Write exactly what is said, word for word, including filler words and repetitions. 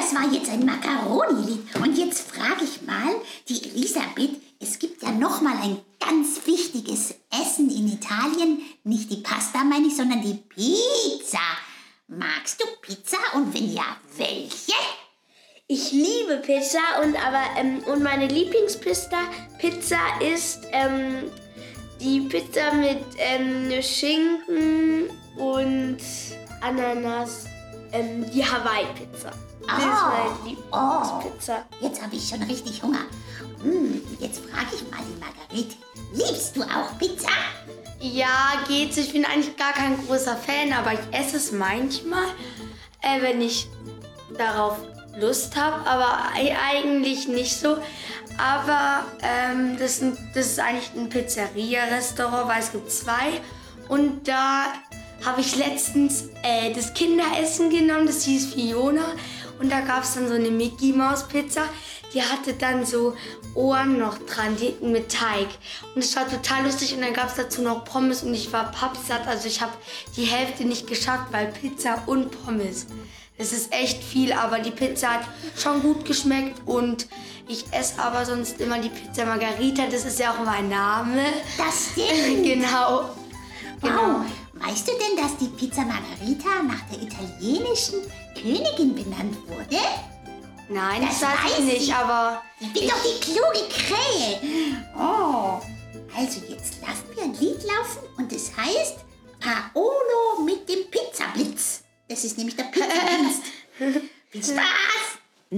das war jetzt ein Macaroni-Lied. Und jetzt frage ich mal die Elisabeth, es gibt ja noch mal ein ganz wichtiges Essen in Italien. Nicht die Pasta, meine ich, sondern die Pizza. Magst du Pizza und wenn ja, welche? Ich liebe Pizza und aber ähm, und meine Lieblingspizza Pizza ist ähm, die Pizza mit ähm, Schinken und Ananas, ähm, die Hawaii-Pizza. Das Oh. ist meine Lieblingspizza. Oh, jetzt habe ich schon richtig Hunger. Hm, jetzt frage ich mal die Margarete. Liebst du auch Pizza? Ja, geht's. Ich bin eigentlich gar kein großer Fan, aber ich esse es manchmal, äh, wenn ich darauf Lust habe, aber e- eigentlich nicht so. Aber ähm, das, ist ein, das ist eigentlich ein Pizzeria-Restaurant, weil es gibt zwei. Und da habe ich letztens äh, das Kinderessen genommen, das hieß Fiona. Und da gab es dann so eine Mickey-Maus-Pizza. Die hatte dann so Ohren noch dran, die mit Teig. Und es war total lustig. Und dann gab es dazu noch Pommes und ich war pappsatt. Also ich habe die Hälfte nicht geschafft, weil Pizza und Pommes. Das ist echt viel, aber die Pizza hat schon gut geschmeckt. Und ich esse aber sonst immer die Pizza Margarita. Das ist ja auch mein Name. Das stimmt. Genau. Wow. Weißt du denn, dass die Pizza Margarita nach der italienischen Königin benannt wurde? Nein, das, Das weiß ich weiß nicht, ich. aber Ich bin doch die kluge Krähe. Oh, also jetzt lassen wir ein Lied laufen und es heißt Paolo mit dem Pizzablitz. Das ist nämlich der Pizzablitz. Viel Spaß!